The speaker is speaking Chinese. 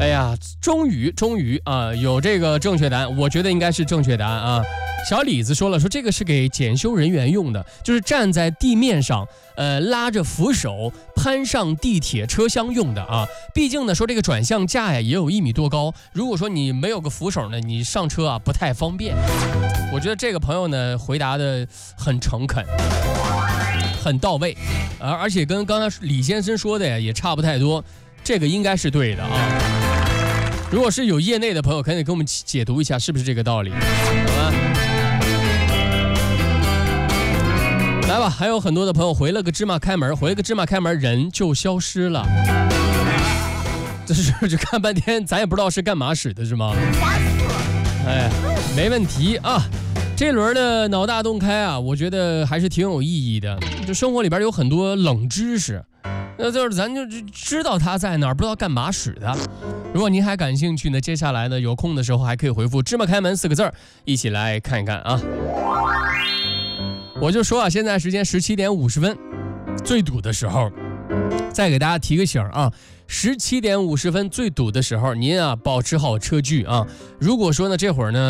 哎呀，终于啊，有这个正确答案，我觉得应该是正确答案啊。小李子说了，说这个是给检修人员用的，就是站在地面上，拉着扶手攀上地铁车厢用的啊。毕竟呢，说这个转向架呀也有1米多高，如果说你没有个扶手呢，你上车啊不太方便。我觉得这个朋友呢回答的很诚恳，很到位，而且跟刚才李先生说的呀也差不太多，这个应该是对的啊。如果是有业内的朋友，可以给我们解读一下是不是这个道理，好吧？来吧，还有很多的朋友回了个芝麻开门，人就消失了。这是就看半天，咱也不知道是干嘛使的，是吗？哎，没问题啊。这轮的脑大洞开啊，我觉得还是挺有意义的。就生活里边有很多冷知识，那就是咱就知道它在哪儿，不知道干嘛使的。如果您还感兴趣呢，接下来呢有空的时候还可以回复芝麻开门4个字，一起来看一看啊。我就说啊，现在时间17点50分，最堵的时候。再给大家提个醒啊，17点50分最堵的时候，您啊保持好车距啊。如果说呢这会儿呢